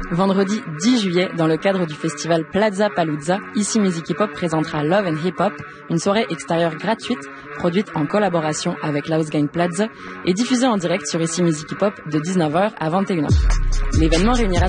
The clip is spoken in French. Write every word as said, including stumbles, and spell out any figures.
Vendredi dix juillet, dans le cadre du festival Plaza Palooza, Ici Musique Hip Hop présentera Love and Hip Hop, une soirée extérieure gratuite, produite en collaboration avec l'House Gang Plaza et diffusée en direct sur Ici Musique Hip Hop de dix-neuf heures à vingt et une heures. L'événement réunira